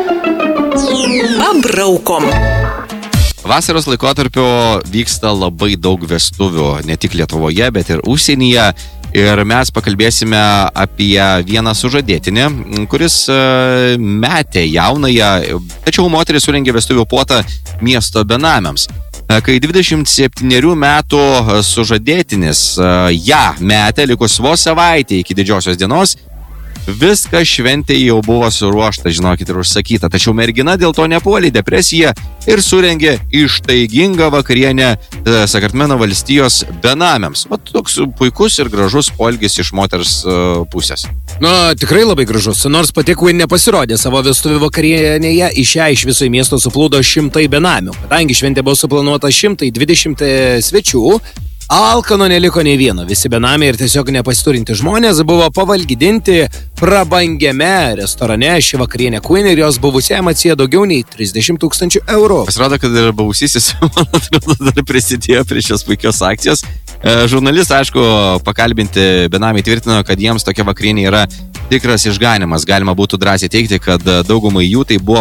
Pabraukom. Vasaros laikotarpio vyksta labai daug vestuvių, ne tik Lietuvoje, bet ir užsienyje. Ir mes pakalbėsime apie vieną sužadėtinį, kuris metė jaunąją, tačiau moteris surengė vestuvių puotą miesto benamiams. Kai 27 metų sužadėtinis ją metė likus vos savaitė iki didžiosios dienos, viskas šventė jau buvo suruošta, žinokit, ir užsakyta. Tačiau mergina dėl to nepuolė depresiją ir surengė ištaigingą vakarienę Sakartvelo valstijos benamiams. O toks puikus ir gražus poelgis iš moters pusės. Na, tikrai labai gražus. Nors pati Queen nepasirodė savo vestuvių vakarienėje, iš ją iš viso miesto suplūdo 100 benamių. Kadangi šventė buvo suplanuota 120 svečių, alkano neliko nei vieno. Visi benamiai ir tiesiog nepasiturinti žmonės buvo pavalgydinti prabangiame restorane. Ši vakarienė Queen ir jos buvusiam atsiejo daugiau nei 30 000 eurų. Pasirodo, kad ir buvusysis, man atrodo, dar prisidėjo prie šios puikios akcijos. Žurnalistai, aišku, pakalbinti benamiai tvirtino, kad jiems tokia vakarienė yra tikras išganimas. Galima būtų drąsiai teigti, kad daugumai jų tai buvo